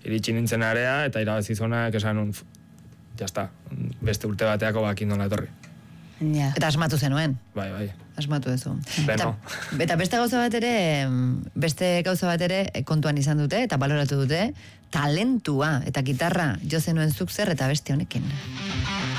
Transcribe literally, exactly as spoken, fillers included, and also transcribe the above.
iritsi nintzen area, eta irabazi zonak esan un, jazta, beste urte bateako bakin nola etorri. Ja. Eta asmatu zenuen. Bai, bai. Asmatu duzu. Beno. Eta, eta beste gauza bat ere, beste gauza bat ere kontuan izan dute, eta baloratu dute, talentua, eta gitarra jo zenuen zuk zer eta beste honekin.